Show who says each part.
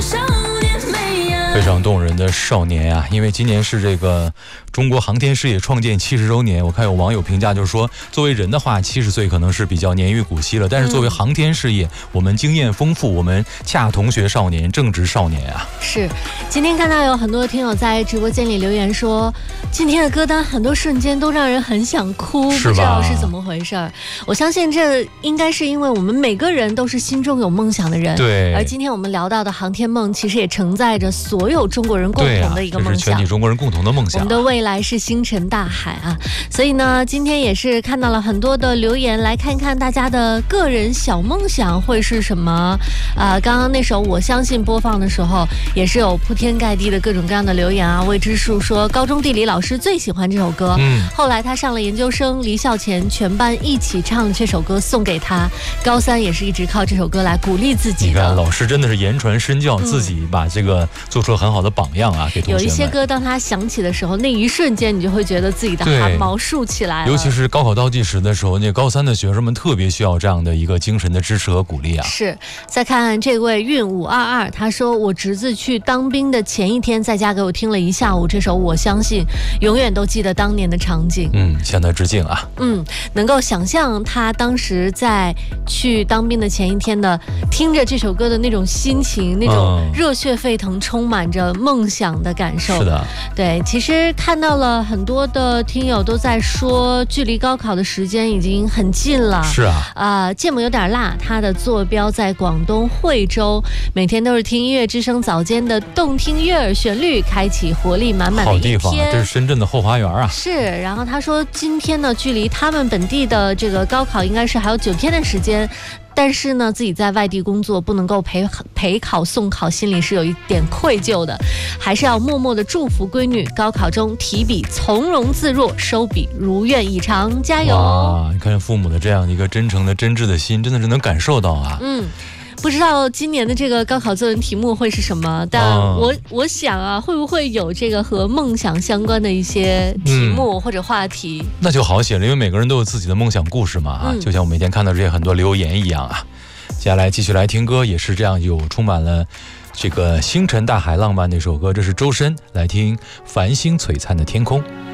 Speaker 1: 非常动人的少年啊！因为今年是这个中国航天事业创建70周年，我看有网友评价就是说，作为人的话，70岁可能是比较年逾古稀了，但是作为航天事业，我们经验丰富，我们恰同学少年，正值少年啊！
Speaker 2: 是，今天看到有很多听友在直播间里留言说，今天的歌单很多瞬间都让人很想哭，不知道是怎么回事儿。我相信这应该是因为我们每个人都是心中有梦想的人，
Speaker 1: 对。
Speaker 2: 而今天我们聊到的航天梦，其实也承载着所有中国人共同的一个梦想，
Speaker 1: 这是全体中国人共同的梦想。
Speaker 2: 我们的未来是星辰大海啊！所以呢，今天也是看到了很多的留言，来看看大家的个人小梦想会是什么。刚刚那首《我相信》播放的时候，也是有铺天盖地的各种各样的留言啊。魏之树说，高中地理老师最喜欢这首歌，后来他上了研究生，离校前全班一起唱这首歌送给他。高3也是一直靠这首歌来鼓励自己的。
Speaker 1: 你看，老师真的是言传身教，自己把这个做出了很好的榜样啊，给同学们。
Speaker 2: 有一些歌，当他响起的时候，那一瞬间你就会觉得自己的汗毛竖起来了。
Speaker 1: 尤其是高考倒计时的时候，那高3的学生们特别需要这样的一个精神的支持和鼓励啊。
Speaker 2: 是。再看这位运522，他说，我侄子去当兵的前一天，在家给我听了一下午这首《我相信》，永远都记得当年的场景。
Speaker 1: 向他致敬啊。
Speaker 2: 能够想象他当时在去当兵的前一天的听着这首歌的那种心情，那种热血沸腾，充满着梦想的感受。
Speaker 1: 是的，
Speaker 2: 对，其实看到了很多的听友都在说，距离高考的时间已经很近了。
Speaker 1: 是啊，
Speaker 2: 芥末有点辣，他的坐标在广东惠州，每天都是听音乐之声早间的动听悦耳旋律，开启活力满满的一天。
Speaker 1: 好地方，这是深圳的后花园啊。
Speaker 2: 是，然后他说今天呢，距离他们本地的这个高考应该是还有9天的时间。但是呢，自己在外地工作，不能够陪考送考，心里是有一点愧疚的，还是要默默的祝福闺女高考中提笔从容自若，收笔如愿以偿，加油！
Speaker 1: 哇，你看父母的这样一个真诚的真挚的心，真的是能感受到啊。
Speaker 2: 不知道今年的这个高考作文题目会是什么，但我想啊，会不会有这个和梦想相关的一些题目或者话题？
Speaker 1: 那就好写了，因为每个人都有自己的梦想故事嘛就像我每天看到这些很多留言一样啊。接下来继续来听歌，也是这样，有充满了这个星辰大海浪漫的一首歌，这是周深，来听繁星璀璨的天空。